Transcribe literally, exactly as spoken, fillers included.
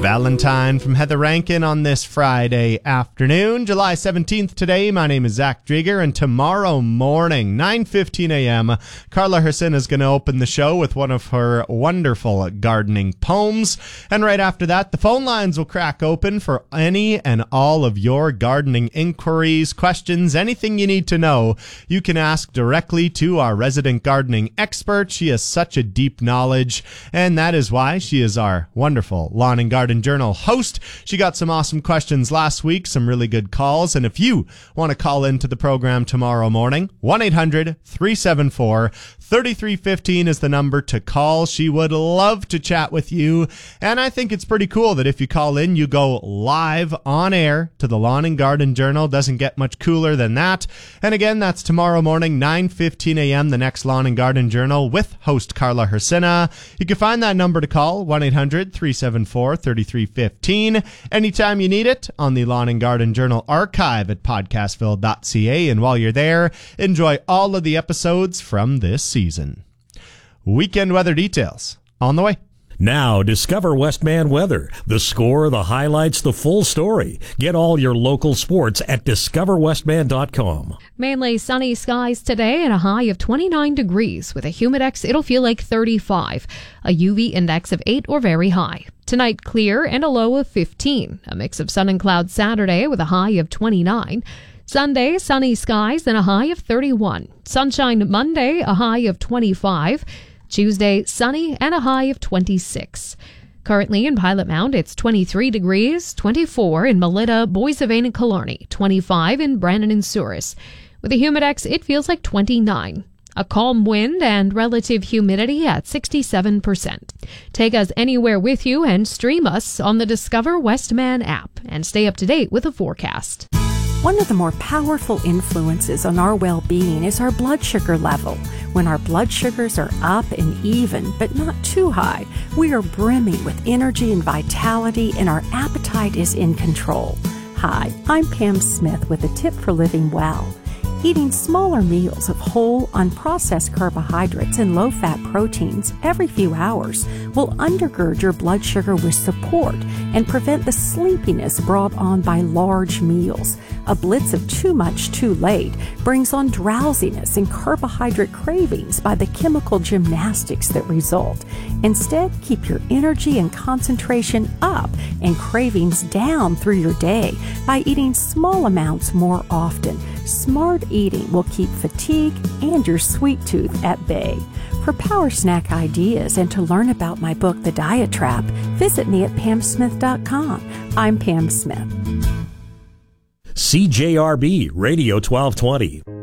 Valentine from Heather Rankin on this Friday afternoon, July seventeenth today. My name is Zach Drieger, and tomorrow morning, nine fifteen a.m., Carla Hersin is going to open the show with one of her wonderful gardening poems. And right after that, the phone lines will crack open for any and all of your gardening inquiries, questions, anything you need to know. You can ask directly to our resident gardening expert. She has such a deep knowledge, and that is why she is our wonderful Lawn and Garden Journal host. She got some awesome questions last week, some really good calls. And if you want to call into the program tomorrow morning, one eight hundred three seven four three three one five is the number to call. She would love to chat with you. And I think it's pretty cool that if you call in, you go live on air to the Lawn and Garden Journal. Doesn't get much cooler than that. And again, that's tomorrow morning, nine fifteen a.m., the next Lawn and Garden Journal with host Carla Hersina. You can find that number to call, one eight hundred three seven four three three one five, anytime you need it, on the Lawn and Garden Journal archive at podcastville dot c a. And while you're there, enjoy all of the episodes from this season. Weekend weather details on the way. Now, discover Westman Weather. The score, the highlights, the full story. Get all your local sports at discover westman dot com. Mainly sunny skies today and a high of twenty-nine degrees. With a humidex, it'll feel like thirty-five. A U V index of eight or very high. Tonight, clear and a low of fifteen. A mix of sun and clouds Saturday with a high of twenty-nine. Sunday, sunny skies and a high of thirty-one. Sunshine Monday, a high of twenty-five. Tuesday, sunny and a high of twenty-six. Currently in Pilot Mound, it's twenty-three degrees, twenty-four in Melita, Boissevain, and Killarney, twenty-five in Brandon and Souris. With a humidex, it feels like twenty-nine. A calm wind and relative humidity at sixty-seven percent. Take us anywhere with you and stream us on the Discover Westman app and stay up to date with the forecast. One of the more powerful influences on our well-being is our blood sugar level. When our blood sugars are up and even, but not too high, we are brimming with energy and vitality, and our appetite is in control. Hi, I'm Pam Smith with a tip for living well. Eating smaller meals of whole, unprocessed carbohydrates and low-fat proteins every few hours will undergird your blood sugar with support and prevent the sleepiness brought on by large meals. A blitz of too much too late brings on drowsiness and carbohydrate cravings by the chemical gymnastics that result. Instead, keep your energy and concentration up and cravings down through your day by eating small amounts more often. Smart eating will keep fatigue and your sweet tooth at bay. For power snack ideas and to learn about my book, The Diet Trap, visit me at pam smith dot com. I'm Pam Smith. C J R B Radio twelve twenty.